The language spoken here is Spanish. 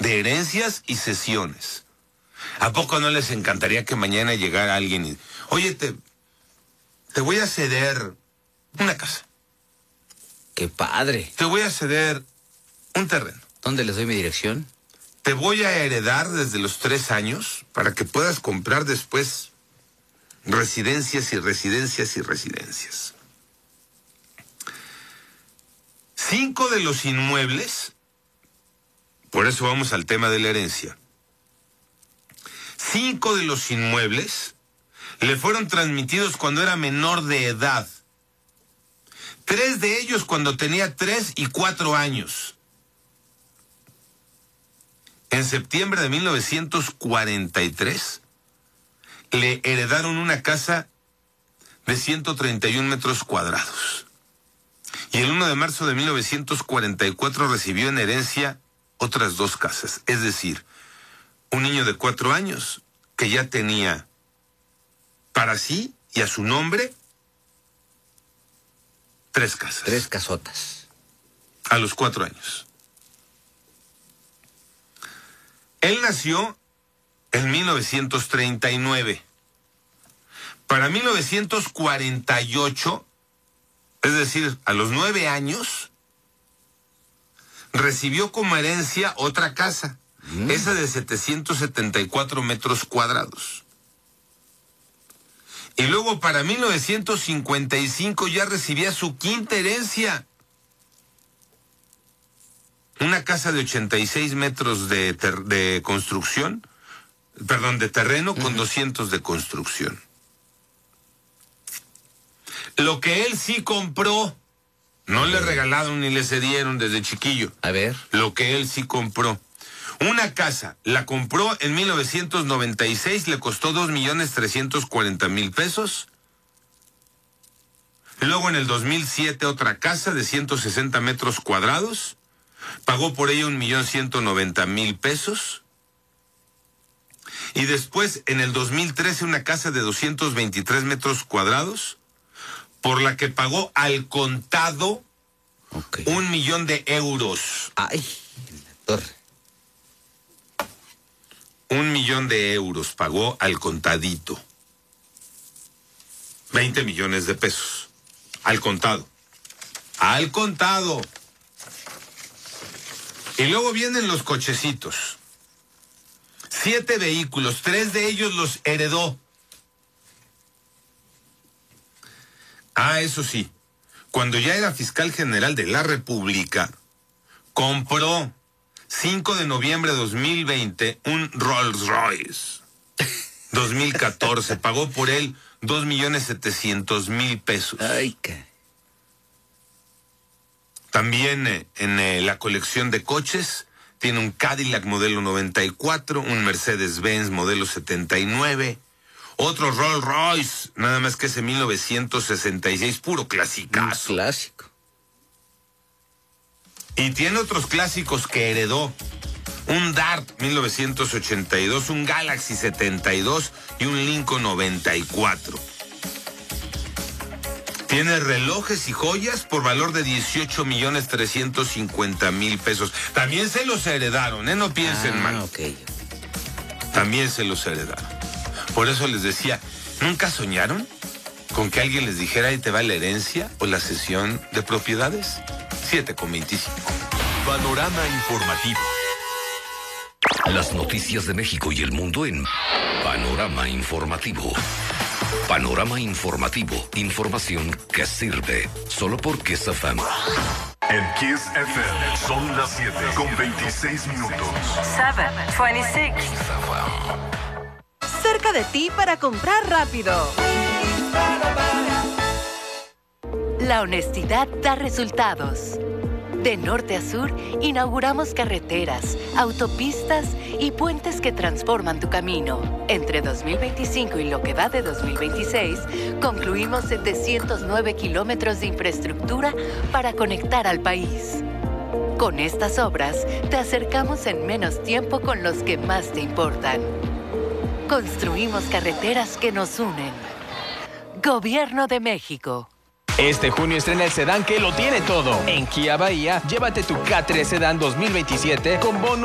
de herencias y cesiones. ¿A poco no les encantaría que mañana llegara alguien y, oye, te voy a ceder una casa? ¡Qué padre! Te voy a ceder un terreno. ¿Dónde les doy mi dirección? Te voy a heredar desde los 3 años para que puedas comprar después residencias y residencias y residencias. 5 de los inmuebles, por eso vamos al tema de la herencia. 5 de los inmuebles le fueron transmitidos cuando era menor de edad. 3 de ellos cuando tenía 3 y 4 años. En septiembre de 1943, le heredaron una casa de 131 metros cuadrados. Y el 1 de marzo de 1944 recibió en herencia otras 2 casas. Es decir, un niño de 4 años que ya tenía para sí y a su nombre 3 casas. 3 casotas. A los 4 años. Él nació en 1939. Para 1948, es decir, a los 9 años, recibió como herencia otra casa, esa de 774 metros cuadrados. Y luego para 1955 ya recibía su 5ª herencia. Una casa de 86 metros de construcción, perdón, de terreno con 200 de construcción. Lo que él sí compró, no le regalaron ni le cedieron desde chiquillo. A ver. Lo que él sí compró. Una casa, la compró en 1996, le costó 2.340.000 pesos. Luego en el 2007 otra casa de 160 metros cuadrados. Pagó por ella 1.190.000 pesos. Y después, en el 2013, una casa de 223 metros cuadrados, por la que pagó al contado 1.000.000 de euros. ¡Ay! La torre. 1.000.000 de euros pagó al contadito. 20 millones de pesos. Al contado. Al contado. Y luego vienen los cochecitos. 7 vehículos, 3 de ellos los heredó. Ah, eso sí, cuando ya era fiscal general de la República, compró 5 de noviembre de 2020 un Rolls Royce. 2014, pagó por él 2.700.000 pesos. Ay, qué. También en la colección de coches tiene un Cadillac modelo 94, un Mercedes-Benz modelo 79, otro Rolls Royce, nada más que ese 1966, puro clasicazo. Un clásico. Y tiene otros clásicos que heredó. Un Dart 1982, un Galaxy 72 y un Lincoln 94. Tiene relojes y joyas por valor de 18.350.000 pesos. También se los heredaron, no piensen mal. Okay. También se los heredaron. Por eso les decía, ¿nunca soñaron con que alguien les dijera ahí te va la herencia o la cesión de propiedades? 7:25. Panorama informativo. Las noticias de México y el mundo en Panorama Informativo. Panorama Informativo. Información que sirve. Solo por Kiss FM. En Kiss FM son las 7:26. 7:26. Cerca de ti para comprar rápido. La honestidad da resultados. De norte a sur, inauguramos carreteras, autopistas y puentes que transforman tu camino. Entre 2025 y lo que va de 2026, concluimos 709 kilómetros de infraestructura para conectar al país. Con estas obras, te acercamos en menos tiempo con los que más te importan. Construimos carreteras que nos unen. Gobierno de México. Este junio estrena el sedán que lo tiene todo. En Kia Bahía, llévate tu K3 Sedán 2027 con bono